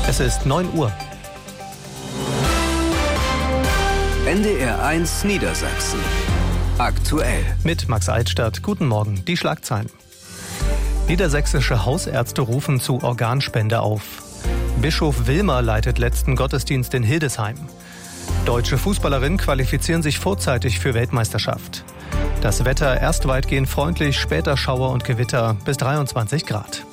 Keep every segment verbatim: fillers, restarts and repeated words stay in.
Es ist neun Uhr. N D R eins Niedersachsen. Aktuell. Mit Max Altstadt. Guten Morgen. Die Schlagzeilen. Niedersächsische Hausärzte rufen zu Organspende auf. Bischof Wilmer leitet letzten Gottesdienst in Hildesheim. Deutsche Fußballerinnen qualifizieren sich vorzeitig für Weltmeisterschaft. Das Wetter erst weitgehend freundlich, später Schauer und Gewitter bis dreiundzwanzig Grad.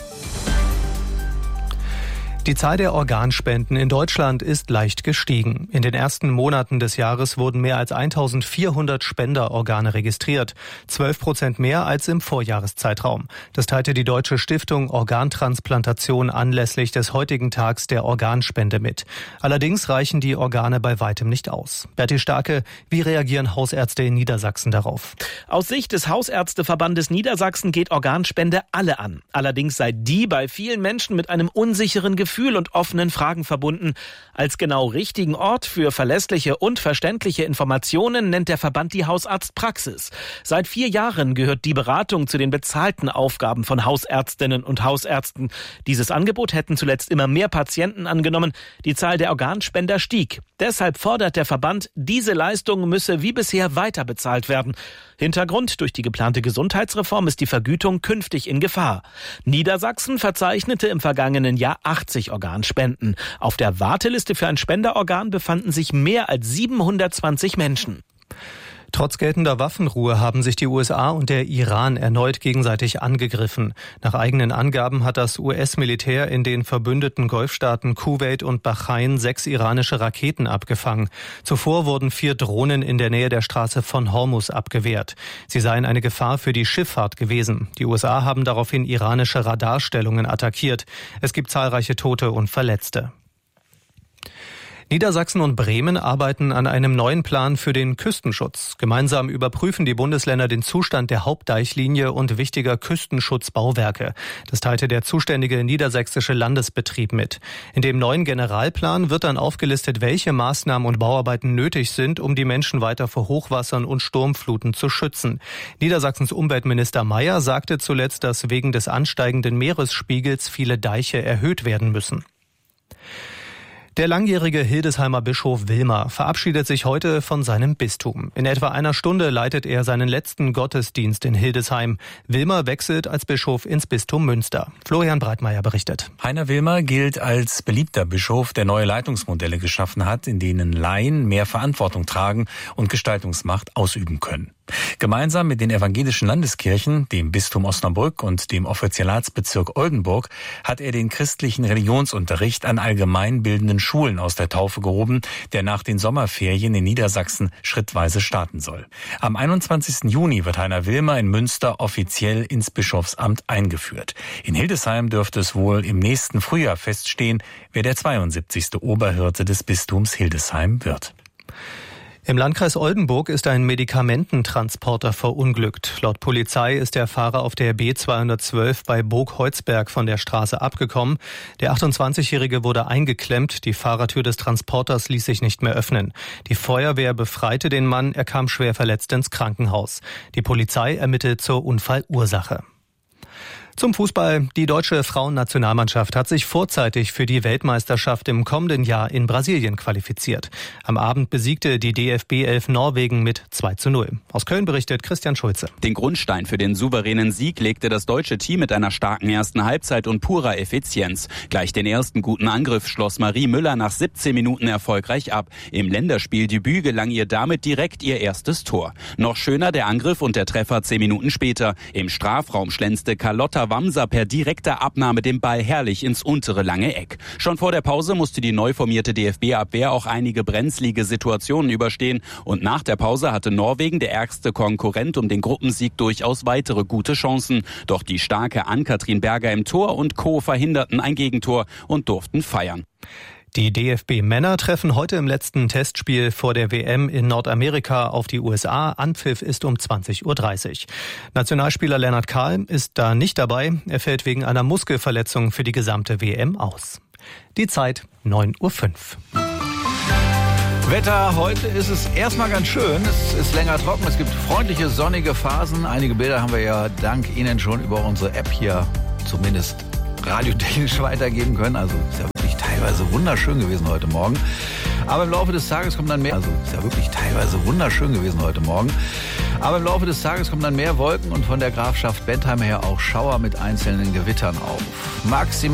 Die Zahl der Organspenden in Deutschland ist leicht gestiegen. In den ersten Monaten des Jahres wurden mehr als eintausendvierhundert Spenderorgane registriert. zwölf Prozent mehr als im Vorjahreszeitraum. Das teilte die Deutsche Stiftung Organtransplantation anlässlich des heutigen Tags der Organspende mit. Allerdings reichen die Organe bei weitem nicht aus. Berti Starke, wie reagieren Hausärzte in Niedersachsen darauf? Aus Sicht des Hausärzteverbandes Niedersachsen geht Organspende alle an. Allerdings sei die bei vielen Menschen mit einem unsicheren Gefühl Gefühl und offenen Fragen verbunden. Als genau richtigen Ort für verlässliche und verständliche Informationen nennt der Verband die Hausarztpraxis. Seit vier Jahren gehört die Beratung zu den bezahlten Aufgaben von Hausärztinnen und Hausärzten. Dieses Angebot hätten zuletzt immer mehr Patienten angenommen. Die Zahl der Organspender stieg. Deshalb fordert der Verband, diese Leistung müsse wie bisher weiter bezahlt werden. Hintergrund: durch die geplante Gesundheitsreform ist die Vergütung künftig in Gefahr. Niedersachsen verzeichnete im vergangenen Jahr achtzig Organspenden. Auf der Warteliste für ein Spenderorgan befanden sich mehr als siebenhundertzwanzig Menschen. Trotz geltender Waffenruhe haben sich die U S A und der Iran erneut gegenseitig angegriffen. Nach eigenen Angaben hat das U S-Militär in den verbündeten Golfstaaten Kuwait und Bahrain sechs iranische Raketen abgefangen. Zuvor wurden vier Drohnen in der Nähe der Straße von Hormuz abgewehrt. Sie seien eine Gefahr für die Schifffahrt gewesen. Die U S A haben daraufhin iranische Radarstellungen attackiert. Es gibt zahlreiche Tote und Verletzte. Niedersachsen und Bremen arbeiten an einem neuen Plan für den Küstenschutz. Gemeinsam überprüfen die Bundesländer den Zustand der Hauptdeichlinie und wichtiger Küstenschutzbauwerke. Das teilte der zuständige niedersächsische Landesbetrieb mit. In dem neuen Generalplan wird dann aufgelistet, welche Maßnahmen und Bauarbeiten nötig sind, um die Menschen weiter vor Hochwassern und Sturmfluten zu schützen. Niedersachsens Umweltminister Mayer sagte zuletzt, dass wegen des ansteigenden Meeresspiegels viele Deiche erhöht werden müssen. Der langjährige Hildesheimer Bischof Wilmer verabschiedet sich heute von seinem Bistum. In etwa einer Stunde leitet er seinen letzten Gottesdienst in Hildesheim. Wilmer wechselt als Bischof ins Bistum Münster. Florian Breitmeier berichtet. Heiner Wilmer gilt als beliebter Bischof, der neue Leitungsmodelle geschaffen hat, in denen Laien mehr Verantwortung tragen und Gestaltungsmacht ausüben können. Gemeinsam mit den evangelischen Landeskirchen, dem Bistum Osnabrück und dem Offizialatsbezirk Oldenburg hat er den christlichen Religionsunterricht an allgemeinbildenden Schulen aus der Taufe gehoben, der nach den Sommerferien in Niedersachsen schrittweise starten soll. Am einundzwanzigsten Juni wird Heiner Wilmer in Münster offiziell ins Bischofsamt eingeführt. In Hildesheim dürfte es wohl im nächsten Frühjahr feststehen, wer der zweiundsiebzigste Oberhirte des Bistums Hildesheim wird. Im Landkreis Oldenburg ist ein Medikamententransporter verunglückt. Laut Polizei ist der Fahrer auf der B zweihundertzwölf bei Burg-Heuzberg von der Straße abgekommen. Der achtundzwanzigjährige wurde eingeklemmt. Die Fahrertür des Transporters ließ sich nicht mehr öffnen. Die Feuerwehr befreite den Mann. Er kam schwer verletzt ins Krankenhaus. Die Polizei ermittelt zur Unfallursache. Zum Fußball. Die deutsche Frauennationalmannschaft hat sich vorzeitig für die Weltmeisterschaft im kommenden Jahr in Brasilien qualifiziert. Am Abend besiegte die D F B elf Norwegen mit zwei zu null. Aus Köln berichtet Christian Schulze. Den Grundstein für den souveränen Sieg legte das deutsche Team mit einer starken ersten Halbzeit und purer Effizienz. Gleich den ersten guten Angriff schloss Marie Müller nach siebzehn Minuten erfolgreich ab. Im Länderspieldebüt gelang ihr damit direkt ihr erstes Tor. Noch schöner der Angriff und der Treffer zehn Minuten später. Im Strafraum schlänzte Carlotta Wamser per direkter Abnahme den Ball herrlich ins untere lange Eck. Schon vor der Pause musste die neu formierte D F B-Abwehr auch einige brenzlige Situationen überstehen. Und nach der Pause hatte Norwegen, der ärgste Konkurrent um den Gruppensieg, durchaus weitere gute Chancen. Doch die starke Ann-Kathrin Berger im Tor und Co. verhinderten ein Gegentor und durften feiern. Die D F B-Männer treffen heute im letzten Testspiel vor der W M in Nordamerika auf die U S A. Anpfiff ist um zwanzig Uhr dreißig. Nationalspieler Lennart Kahl ist da nicht dabei. Er fällt wegen einer Muskelverletzung für die gesamte W M aus. Die Zeit neun Uhr fünf. Wetter, heute ist es erstmal ganz schön. Es ist länger trocken, es gibt freundliche, sonnige Phasen. Einige Bilder haben wir ja dank Ihnen schon über unsere App hier zumindest radiotechnisch weitergeben können. Also ist ja wirklich teilweise wunderschön gewesen heute Morgen. Aber im Laufe des Tages kommt dann mehr, also ist ja wirklich teilweise wunderschön gewesen heute Morgen. Aber im Laufe des Tages kommen dann mehr Wolken und von der Grafschaft Bentheim her auch Schauer mit einzelnen Gewittern auf. Maximal